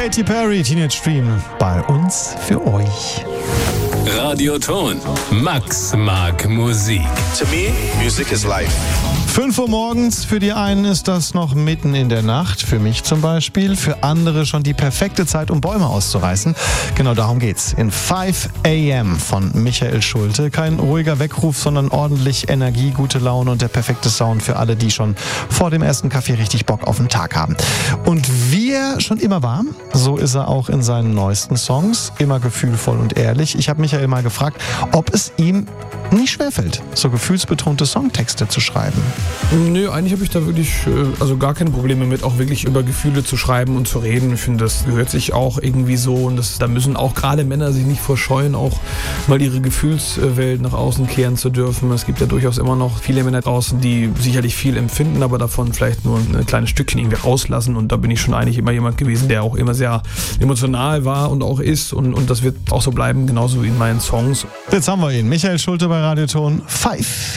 Katy Perry, Teenage Dream, bei uns für euch. Radioton. Max mag Musik. To me, music is life. 5 Uhr morgens, für die einen ist das noch mitten in der Nacht, für mich zum Beispiel, für andere schon die perfekte Zeit, um Bäume auszureißen. Genau darum geht's. In 5 AM von Michael Schulte. Kein ruhiger Weckruf, sondern ordentlich Energie, gute Laune und der perfekte Sound für alle, die schon vor dem ersten Kaffee richtig Bock auf den Tag haben. Und wie er schon immer war, so ist er auch in seinen neuesten Songs, immer gefühlvoll und ehrlich. Ich habe Michael mal gefragt, ob es ihm nicht schwerfällt, so gefühlsbetonte Songtexte zu schreiben. Nö, eigentlich habe ich da wirklich gar keine Probleme mit, auch wirklich über Gefühle zu schreiben und zu reden. Ich finde, das gehört sich auch irgendwie so und da müssen auch gerade Männer sich nicht vorscheuen, auch mal ihre Gefühlswelt nach außen kehren zu dürfen. Es gibt ja durchaus immer noch viele Männer draußen, die sicherlich viel empfinden, aber davon vielleicht nur ein kleines Stückchen irgendwie rauslassen, und da bin ich schon eigentlich immer jemand gewesen, der auch immer sehr emotional war und auch ist, und das wird auch so bleiben, genauso wie in meinen Songs. Jetzt haben wir ihn, Michael Schulte bei Radioton 5.